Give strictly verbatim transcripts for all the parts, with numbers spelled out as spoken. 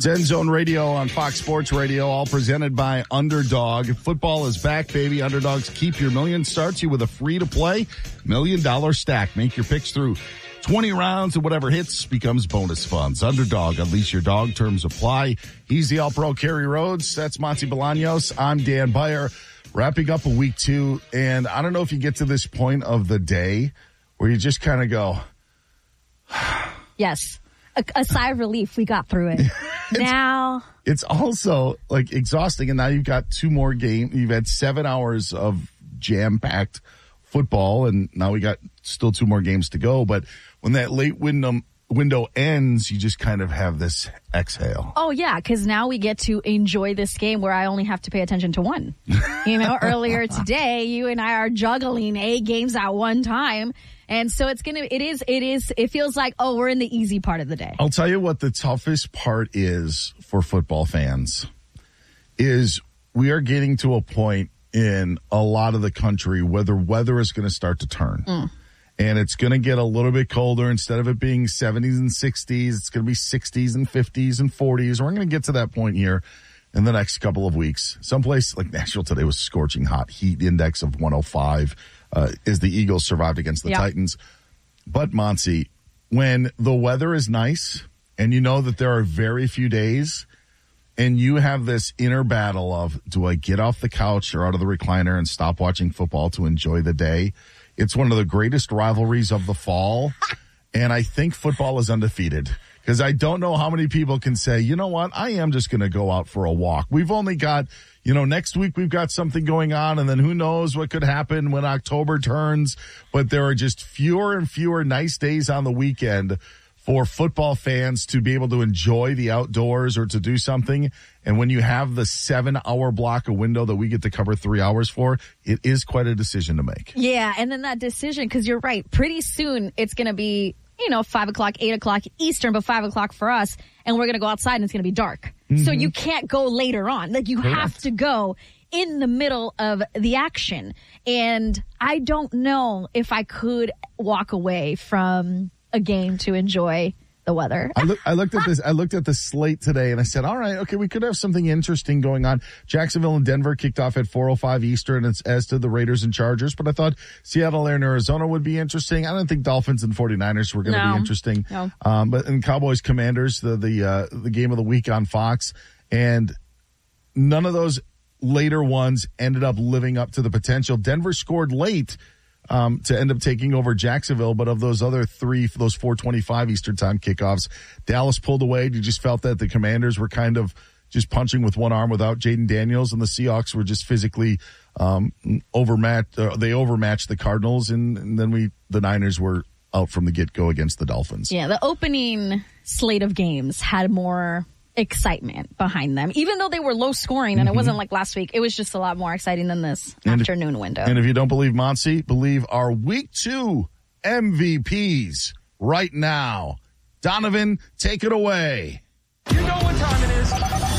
Zen Zone Radio on Fox Sports Radio, all presented by Underdog. Football is back, baby. Underdogs keep your million. Starts you with a free-to-play million dollar stack. Make your picks through twenty rounds, and whatever hits becomes bonus funds. Underdog, unleash your dog. Terms apply. He's the All-Pro Kerry Rhodes. That's Monty Bolaños. I'm Dan Beyer. Wrapping up a week two, and I don't know if you get to this point of the day where you just kind of go. Yes. A, a sigh of relief. We got through it. it's, now. It's also like exhausting, and now you've got two more games. You've had seven hours of jam-packed football, and now we got still two more games to go. But when that late window window ends, you just kind of have this exhale. Oh, yeah, because now we get to enjoy this game where I only have to pay attention to one. You know, earlier today, you and I are juggling eight games at one time. And so it's going to, it is, it is, it feels like, oh, we're in the easy part of the day. I'll tell you what the toughest part is for football fans is we are getting to a point in a lot of the country where the weather is going to start to turn. Mm. And it's going to get a little bit colder. Instead of it being seventies and sixties, it's going to be sixties and fifties and forties. We're going to get to that point here in the next couple of weeks. Someplace like Nashville today was scorching hot. Heat index of one oh five uh, as the Eagles survived against the yep. Titans. But, Monty, when the weather is nice and you know that there are very few days and you have this inner battle of, do I get off the couch or out of the recliner and stop watching football to enjoy the day? It's one of the greatest rivalries of the fall, and I think football is undefeated because I don't know how many people can say, you know what, I am just going to go out for a walk. We've only got, you know, next week we've got something going on, and then who knows what could happen when October turns, but there are just fewer and fewer nice days on the weekend for football fans to be able to enjoy the outdoors or to do something. And when you have the seven-hour block of window that we get to cover three hours for, it is quite a decision to make. Yeah, and then that decision, because you're right, pretty soon it's going to be, you know, five o'clock, eight o'clock Eastern, but five o'clock for us, and we're going to go outside and it's going to be dark. Mm-hmm. So you can't go later on. Like, you Correct. have to go in the middle of the action. And I don't know if I could walk away from a game to enjoy the weather. I, look, I looked at this. I looked at the slate today, and I said, "All right, okay, we could have something interesting going on." Jacksonville and Denver kicked off at four oh five Eastern, as, as did the Raiders and Chargers. But I thought Seattle and Arizona would be interesting. I don't think Dolphins and 49ers were going to no. be interesting. No. Um, but and Cowboys Commanders, the the uh, the game of the week on Fox, and none of those later ones ended up living up to the potential. Denver scored late Um, to end up taking over Jacksonville, but of those other three, those four twenty-five Eastern time kickoffs, Dallas pulled away. You just felt that the Commanders were kind of just punching with one arm without Jaden Daniels, and the Seahawks were just physically um, overmatched. Uh, they overmatched the Cardinals, and, and then we, the Niners, were out from the get-go against the Dolphins. Yeah, the opening slate of games had more excitement behind them, even though they were low scoring, and mm-hmm. it wasn't like last week. It was just a lot more exciting than this and afternoon if, window. And if you don't believe Monty, believe our week two M V Ps right now. Donovan, take it away. You know what time it is.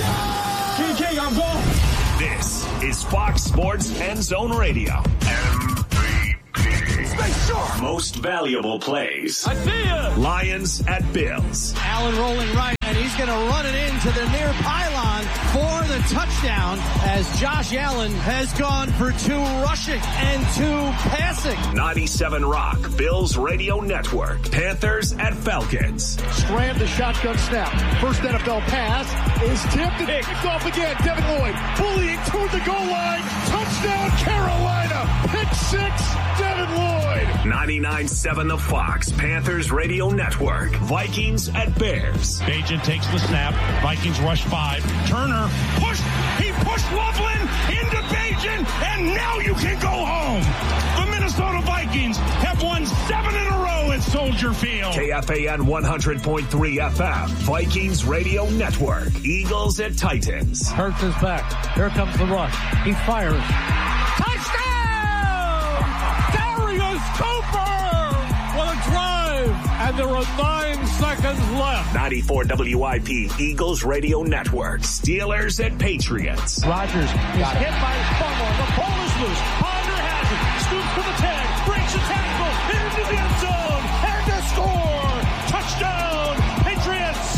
King King, I'm going. This is Fox Sports End Zone Radio. M V P. Sure. Most valuable plays. I see ya. Lions at Bills. Allen rolling right, and he's going to run it into the near pylon for the touchdown as Josh Allen has gone for two rushing and two passing. ninety-seven Rock, Bills Radio Network. Panthers at Falcons. Strand the shotgun snap. First N F L pass is tipped and picked off again. Devin Lloyd bullying toward the goal line. Touchdown Carolina. Pick six, Devin Lloyd. ninety-nine seven The Fox, Panthers Radio Network. Vikings at Bears. Bagent takes the snap. Vikings rush five. Turner pushed. He pushed Loveland into Bagent, and now you can go home. The Minnesota Vikings have won seven in a row at Soldier Field. K F A N one hundred point three F M. Vikings Radio Network. Eagles at Titans. Hurts is back. Here comes the rush. He fires. Touchdown! Darius Cooper with a drive, and there are nine seconds left. ninety-four W I P Eagles Radio Network. Steelers at Patriots. Rodgers is hit by his fumble. The ball is loose. Ponder has it. Scoops for the tag. Breaks the tackle. Into the end zone. And a score. Touchdown, Patriots.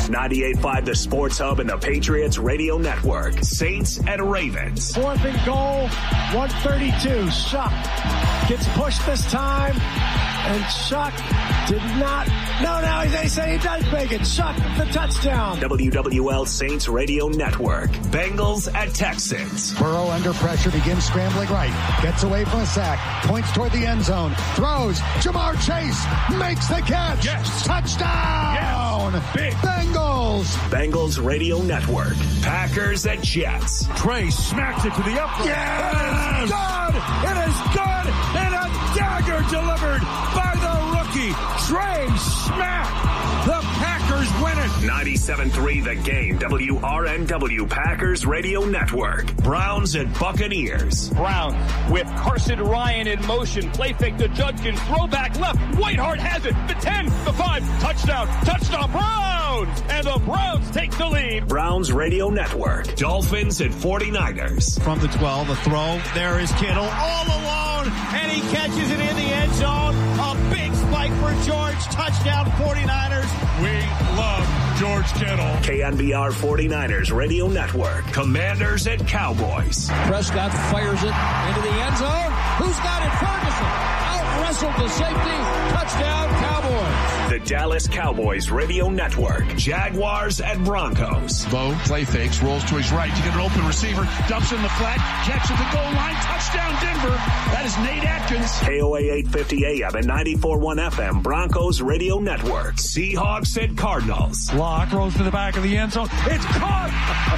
ninety-eight point five The Sports Hub and the Patriots Radio Network. Saints and Ravens. Fourth and goal, one thirty-two. Shuck gets pushed this time, and Shuck did not. No, now they say he does make it. Shuck the touchdown. W W L Saints Radio Network. Bengals at Texans. Burrow under pressure, begins scrambling right, gets away from a sack, points toward the end zone, throws. Jamar Chase makes the catch. Yes. Touchdown. Yes. Big. Bengals. Bengals Radio Network. Packers at Jets. Trey smacks it to the upright. Yes! Good! It is good! And a dagger delivered by the rookie, Trey Smack. The Packers win it. ninety-seven point three The Game. W R N W Packers Radio Network. Browns at Buccaneers. Brown with Carson Ryan in motion. Play fake to Judkins. Throw back left. Whiteheart has it. The ten, the five. Touchdown. Touchdown. Browns. And the Browns take the lead. Browns Radio Network. Dolphins at forty-niners. From the twelve, the throw. There is Kittle all alone, and he catches it in the end zone. A big spike for George. Touchdown, forty-niners. We love George Kittle. K N B R forty-niners Radio Network. Commanders at Cowboys. Prescott fires it into the end zone. Who's got it? Ferguson. Out wrestled the safety. Touchdown, Cowboys. The Dallas Cowboys Radio Network. Jaguars at Broncos. Low, play fakes, rolls to his right to get an open receiver, dumps in the flat, catch at the goal line, touchdown Denver. That is Nate Atkins. K O A eight fifty A M and ninety-four point one F M. Broncos Radio Network. Seahawks at Cardinals. Lock rolls to the back of the end zone. It's caught.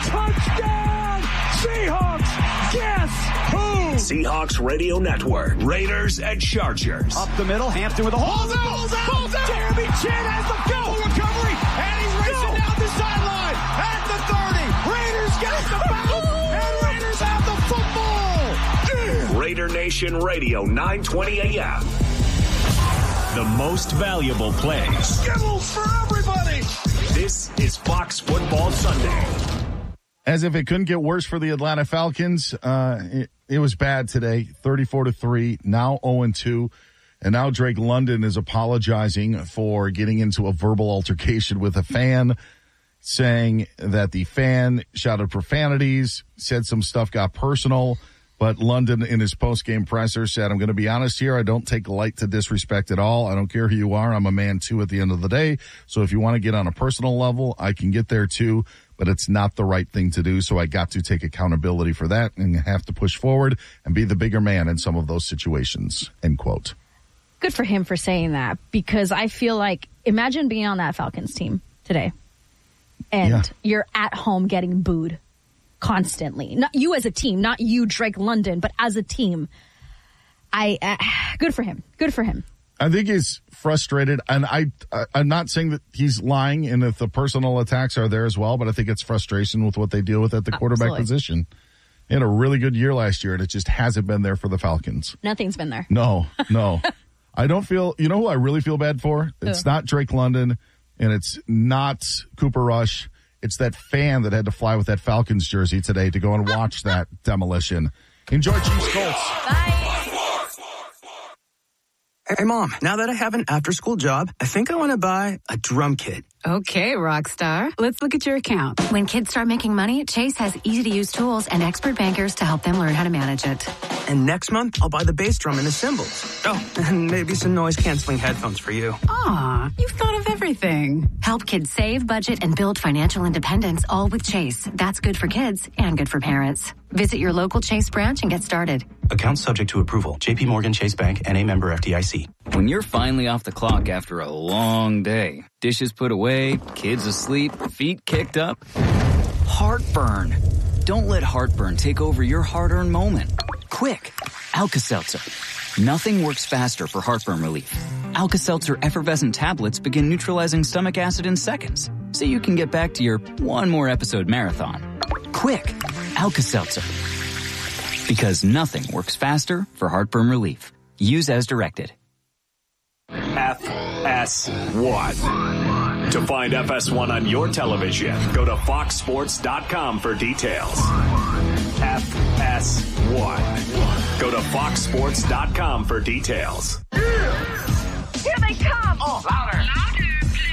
Touchdown. Seahawks. Guess who? Seahawks Radio Network. Raiders at Chargers. Up the middle, Hampton with a hold. Balls out. Balls out. Balls out. Jeremy Chin has the field recovery, and he's racing down the sideline at the thirty. Raiders get the bounce, and Raiders have the football. Raider Nation Radio, nine twenty A M. The most valuable plays. Skittles for everybody. This is Fox Football Sunday. As if it couldn't get worse for the Atlanta Falcons, uh, it, it was bad today, thirty-four to three, now oh and two. And now Drake London is apologizing for getting into a verbal altercation with a fan, saying that the fan shouted profanities, said some stuff got personal. But London, in his post-game presser, said, I'm going to be honest here. I don't take light to disrespect at all. I don't care who you are. I'm a man, too, at the end of the day. So if you want to get on a personal level, I can get there, too. But it's not the right thing to do. So I got to take accountability for that and have to push forward and be the bigger man in some of those situations, end quote. Good for him for saying that, because I feel like, imagine being on that Falcons team today and Yeah. you're at home getting booed constantly. Not you as a team, not you, Drake London, but as a team. I uh, good for him. Good for him. I think he's frustrated, and I, I, I'm not saying that he's lying and if the personal attacks are there as well, but I think it's frustration with what they deal with at the quarterback Absolutely. position. He had a really good year last year, and it just hasn't been there for the Falcons. Nothing's been there. No, no. I don't feel, you know who I really feel bad for? It's Who? not Drake London, and it's not Cooper Rush. It's that fan that had to fly with that Falcons jersey today to go and watch that demolition. Enjoy Chiefs Colts. Bye. Hey, Mom, now that I have an after-school job, I think I want to buy a drum kit. Okay, Rockstar. Let's look at your account. When kids start making money, Chase has easy-to-use tools and expert bankers to help them learn how to manage it. And next month, I'll buy the bass drum and the cymbals. Oh, and maybe some noise-canceling headphones for you. Aw, you've thought of everything. Help kids save, budget, and build financial independence, all with Chase. That's good for kids and good for parents. Visit your local Chase branch and get started. Account subject to approval. J P Morgan Chase Bank, N A member F D I C. When you're finally off the clock after a long day, dishes put away, kids asleep, feet kicked up, heartburn. Don't let heartburn take over your hard-earned moment. Quick, Alka-Seltzer. Nothing works faster for heartburn relief. Alka-Seltzer effervescent tablets begin neutralizing stomach acid in seconds, so you can get back to your one more episode marathon. Quick, Alka-Seltzer. Because nothing works faster for heartburn relief. Use as directed. F S one. To find F S one on your television, go to fox sports dot com for details. F S one. Go to fox sports dot com for details. Here they come. Oh, louder. Louder, please. What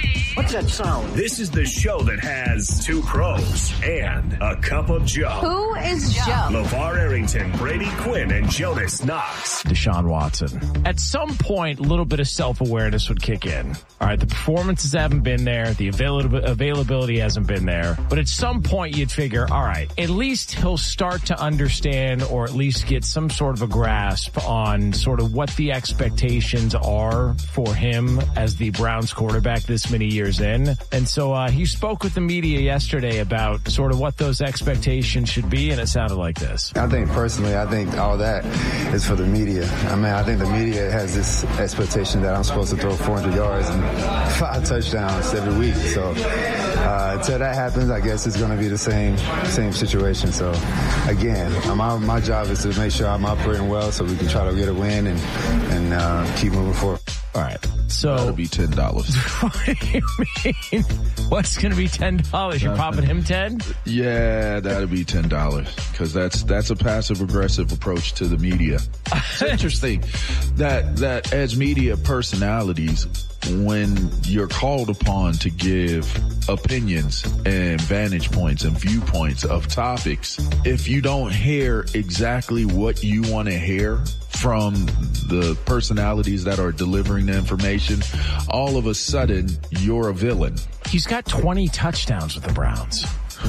What's that sound? This is the show that has two pros and a cup of Joe. Who is Joe? LeVar Arrington, Brady Quinn, and Jonas Knox. Deshaun Watson. At some point, a little bit of self-awareness would kick in. All right, the performances haven't been there. The avail- availability hasn't been there. But at some point, you'd figure, all right, at least he'll start to understand or at least get some sort of a grasp on sort of what the expectations are for him as the Browns quarterback this many years in. And so uh, he spoke with the media yesterday about sort of what those expectations should be, and it sounded like this. I think personally, I think all that is for the media. I mean, I think the media has this expectation that I'm supposed to throw four hundred yards and five touchdowns every week. So uh, until that happens, I guess it's going to be the same same situation. So again, my, my job is to make sure I'm operating well so we can try to get a win and, and uh, keep moving forward. All right. So that'll be ten dollars. What do you mean? What's going to be ten dollars? You're popping him ten? Yeah, that'll be ten dollars because that's that's a passive aggressive approach to the media. It's interesting that that as media personalities, when you're called upon to give opinions and vantage points and viewpoints of topics, if you don't hear exactly what you want to hear from the personalities that are delivering the information, all of a sudden you're a villain. He's got twenty touchdowns with the Browns.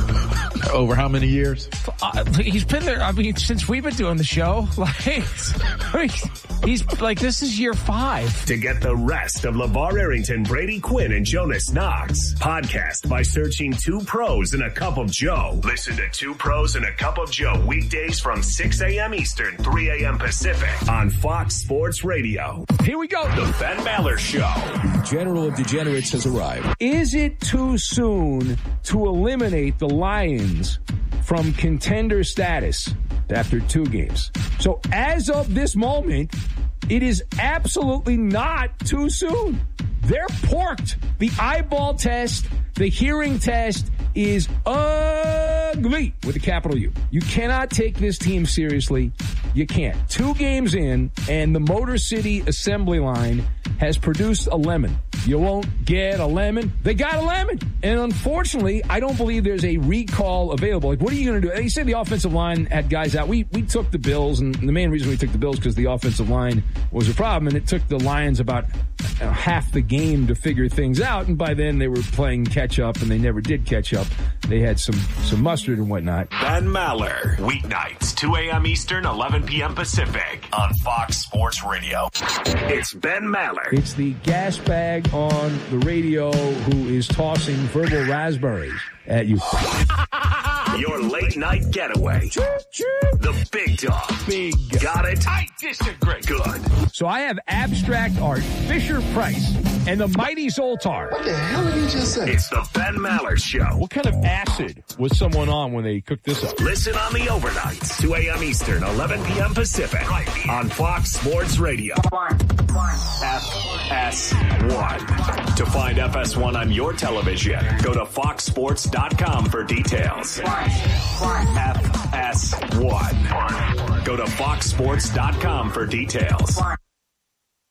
Over how many years? Uh, he's been there, I mean, since we've been doing the show. Like, I mean, he's like, this is year five. To get the rest of LeVar Arrington, Brady Quinn, and Jonas Knox, podcast by searching Two Pros and a Cup of Joe. Listen to Two Pros and a Cup of Joe weekdays from six a.m. Eastern, three a.m. Pacific on Fox Sports Radio. Here we go. The Ben Maller Show. General of Degenerates has arrived. Is it too soon to eliminate the Lions from contender status after two games? So as of this moment, it is absolutely not too soon. They're porked. The eyeball test, the hearing test is ugly with a capital U. You cannot take this team seriously. You can't. Two games in, and the Motor City assembly line has produced a lemon. You won't get a lemon. They got a lemon. And unfortunately, I don't believe there's a recall available. Like, what are you going to do? You said the offensive line had guys out. We we took the Bills, and the main reason we took the Bills because the offensive line was a problem, and it took the Lions about uh, half the game to figure things out, and by then they were playing catch up, and they never did catch up. They had some, some mustard and whatnot. Ben Maller, weeknights, two a.m. Eastern, eleven p.m. Pacific on Fox Sports Radio. It's Ben Maller. It's the gas bag on the radio who is tossing verbal raspberries at you. Your late night getaway. The big dog. Big. Got it? I disagree. Good. So I have abstract art, Fisher Price, and the mighty Zoltar. What the hell did you just say? It's the Ben Maller Show. What kind of acid was someone on when they cooked this up? Listen on the overnights, two a.m. Eastern, eleven p.m. Pacific, right on Fox Sports Radio. F S one. To find F S one on your television, go to fox sports dot com for details. F S one. Go to fox sports dot com for details.